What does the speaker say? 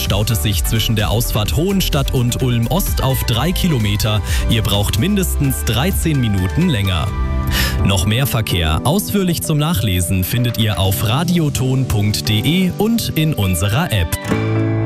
staut es sich zwischen der Ausfahrt Hohenstadt und Ulm-Ost auf 3 Kilometer. Ihr braucht mindestens 13 Minuten länger. Noch mehr Verkehr ausführlich zum Nachlesen findet ihr auf radioton.de und in unserer App.